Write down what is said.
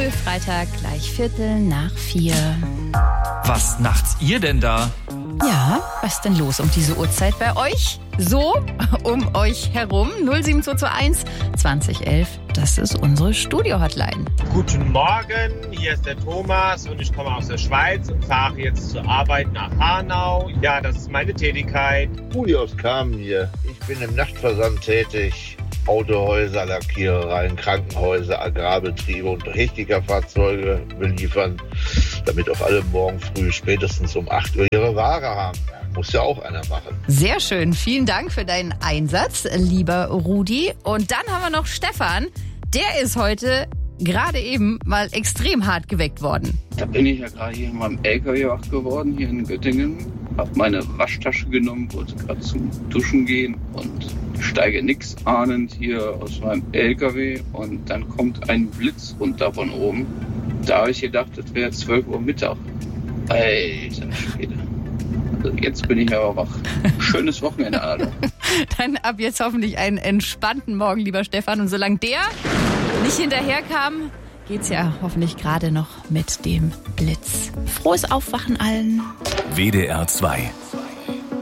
Freitag gleich 3:45. Was nachts ihr denn da? Ja, was ist denn los um diese Uhrzeit bei euch? So, um euch herum. 07221 2011, das ist unsere Studio-Hotline. Guten Morgen, hier ist der Thomas und ich komme aus der Schweiz und fahre jetzt zur Arbeit nach Hanau. Ja, das ist meine Tätigkeit. Uli aus Kamen hier. Ich bin im Nachtversand tätig. Autohäuser, Lackierereien, Krankenhäuser, Agrarbetriebe und Technikerfahrzeuge beliefern, damit auch alle morgen früh spätestens um 8 Uhr ihre Ware haben. Muss ja auch einer machen. Sehr schön, vielen Dank für deinen Einsatz, lieber Rudi. Und dann haben wir noch Stefan, der ist heute gerade eben mal extrem hart geweckt worden. Da bin ich ja gerade hier in meinem LKW wach geworden, hier in Göttingen. Hab meine Waschtasche genommen, wollte gerade zum Duschen gehen und steige nix ahnend hier aus meinem LKW und dann kommt ein Blitz runter von oben. Da habe ich gedacht, das wäre 12 Uhr Mittag. Alter Schwede. Also jetzt bin ich aber wach. Schönes Wochenende, Alter. Dann ab jetzt hoffentlich einen entspannten Morgen, lieber Stefan. Und solange der nicht hinterherkam, geht's ja hoffentlich gerade noch mit dem Blitz. Frohes Aufwachen allen. WDR 2